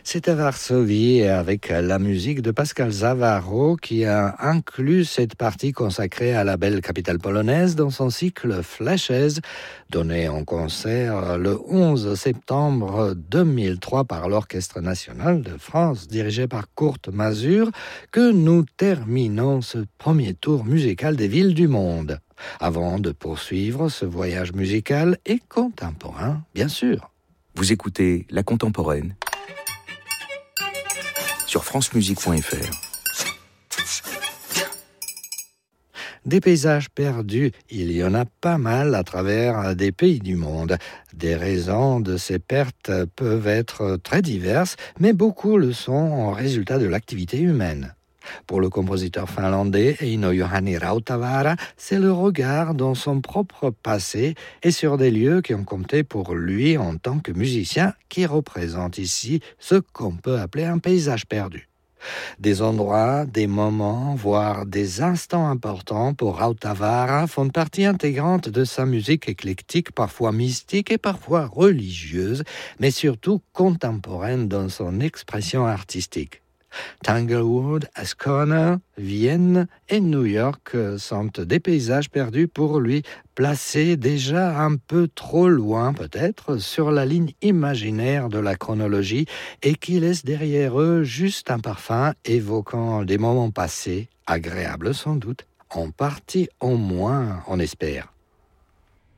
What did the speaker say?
C'était Varsovie avec la musique de Pascal Zavaro qui a inclus cette partie consacrée à la belle capitale polonaise dans son cycle Flashes, donné en concert le 11 septembre 2003 par l'Orchestre national de France, dirigé par Kurt Masur, que nous terminons ce premier tour musical des villes du monde, avant de poursuivre ce voyage musical et contemporain, bien sûr. Vous écoutez La Contemporaine sur francemusique.fr. Des paysages perdus, il y en a pas mal à travers des pays du monde. Des raisons de ces pertes peuvent être très diverses, mais beaucoup le sont en résultat de l'activité humaine. Pour le compositeur finlandais Eino-Juhani Rautavaara, c'est le regard dans son propre passé et sur des lieux qui ont compté pour lui en tant que musicien qui représente ici ce qu'on peut appeler un paysage perdu. Des endroits, des moments, voire des instants importants pour Rautavaara font partie intégrante de sa musique éclectique, parfois mystique et parfois religieuse, mais surtout contemporaine dans son expression artistique. Tanglewood, Ascona, Vienne et New York sont des paysages perdus pour lui, placés déjà un peu trop loin peut-être sur la ligne imaginaire de la chronologie et qui laissent derrière eux juste un parfum évoquant des moments passés, agréables sans doute, en partie au moins, on espère.